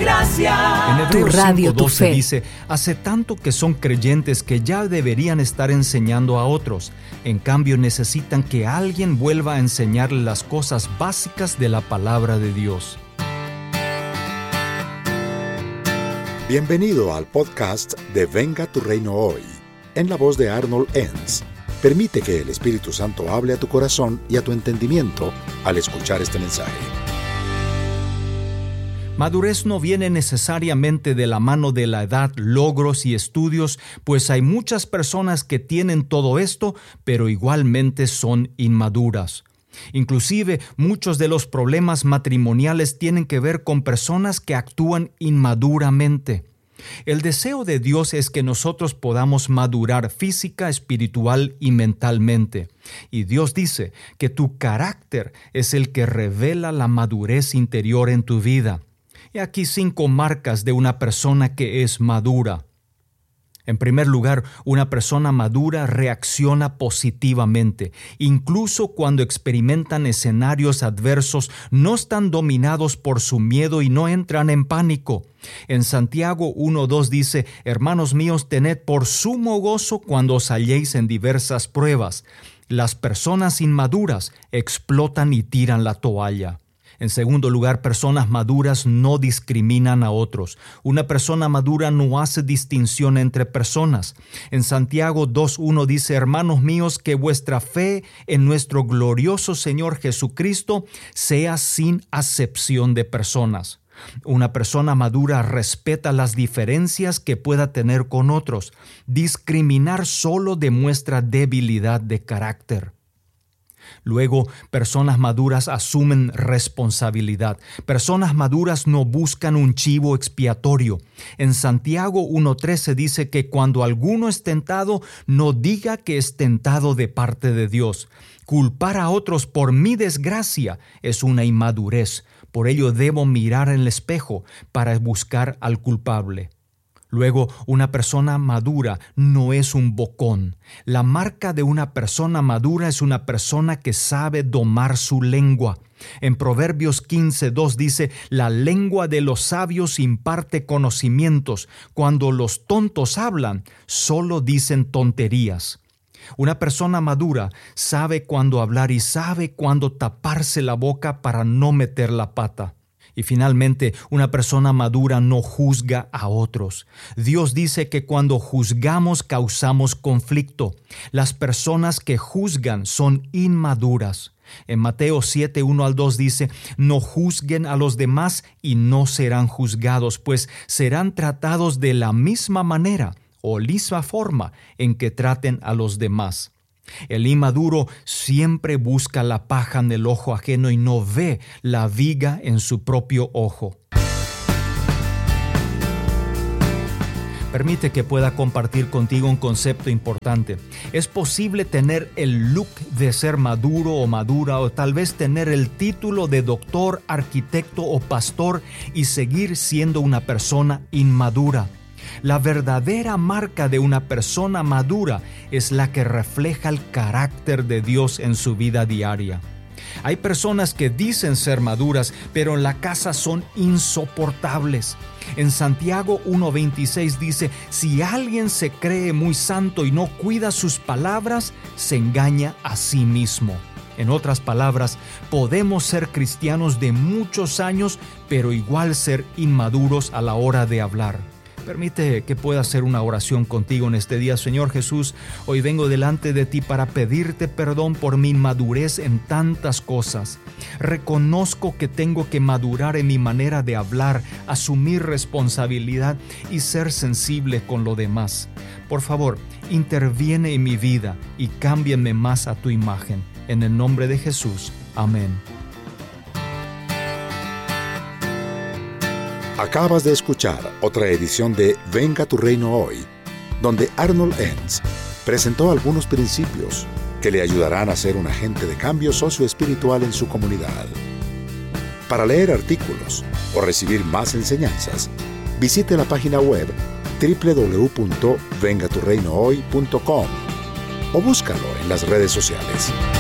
gracia. En Hebreos radio, 5:12 dice: hace tanto que son creyentes que ya deberían estar enseñando a otros. En cambio, necesitan que alguien vuelva a enseñarles las cosas básicas de la palabra de Dios. Bienvenido al podcast de Venga tu Reino Hoy, en la voz de Arnold Enns. Permite que el Espíritu Santo hable a tu corazón y a tu entendimiento al escuchar este mensaje. Madurez no viene necesariamente de la mano de la edad, logros y estudios, pues hay muchas personas que tienen todo esto, pero igualmente son inmaduras. Inclusive, muchos de los problemas matrimoniales tienen que ver con personas que actúan inmaduramente. El deseo de Dios es que nosotros podamos madurar física, espiritual y mentalmente. Y Dios dice que tu carácter es el que revela la madurez interior en tu vida. Y aquí 5 marcas de una persona que es madura. En primer lugar, una persona madura reacciona positivamente. Incluso cuando experimentan escenarios adversos, no están dominados por su miedo y no entran en pánico. En Santiago 1:2 dice: hermanos míos, tened por sumo gozo cuando os halléis en diversas pruebas. Las personas inmaduras explotan y tiran la toalla. En segundo lugar, personas maduras no discriminan a otros. Una persona madura no hace distinción entre personas. En Santiago 2:1 dice: hermanos míos, que vuestra fe en nuestro glorioso Señor Jesucristo sea sin acepción de personas. Una persona madura respeta las diferencias que pueda tener con otros. Discriminar solo demuestra debilidad de carácter. Luego, personas maduras asumen responsabilidad. Personas maduras no buscan un chivo expiatorio. En Santiago 1:13 dice que cuando alguno es tentado, no diga que es tentado de parte de Dios. Culpar a otros por mi desgracia es una inmadurez. Por ello debo mirar en el espejo para buscar al culpable. Luego, una persona madura no es un bocón. La marca de una persona madura es una persona que sabe domar su lengua. En Proverbios 15:2 dice: la lengua de los sabios imparte conocimientos. Cuando los tontos hablan, solo dicen tonterías. Una persona madura sabe cuándo hablar y sabe cuándo taparse la boca para no meter la pata. Y finalmente, una persona madura no juzga a otros. Dios dice que cuando juzgamos causamos conflicto. Las personas que juzgan son inmaduras. En Mateo 7:1-2 dice: no juzguen a los demás y no serán juzgados, pues serán tratados de la misma manera o misma forma en que traten a los demás. El inmaduro siempre busca la paja en el ojo ajeno y no ve la viga en su propio ojo. Permite que pueda compartir contigo un concepto importante. Es posible tener el look de ser maduro o madura, o tal vez tener el título de doctor, arquitecto o pastor y seguir siendo una persona inmadura. La verdadera marca de una persona madura es la que refleja el carácter de Dios en su vida diaria. Hay personas que dicen ser maduras, pero en la casa son insoportables. En Santiago 1:26 dice: si alguien se cree muy santo y no cuida sus palabras, se engaña a sí mismo. En otras palabras, podemos ser cristianos de muchos años, pero igual ser inmaduros a la hora de hablar. Permite que pueda hacer una oración contigo en este día. Señor Jesús, hoy vengo delante de ti para pedirte perdón por mi inmadurez en tantas cosas. Reconozco que tengo que madurar en mi manera de hablar, asumir responsabilidad y ser sensible con lo demás. Por favor, interviene en mi vida y cámbiame más a tu imagen. En el nombre de Jesús. Amén. Acabas de escuchar otra edición de Venga tu Reino Hoy, donde Arnold Enns presentó algunos principios que le ayudarán a ser un agente de cambio socioespiritual en su comunidad. Para leer artículos o recibir más enseñanzas, visite la página web www.vengaturreinohoy.com o búscalo en las redes sociales.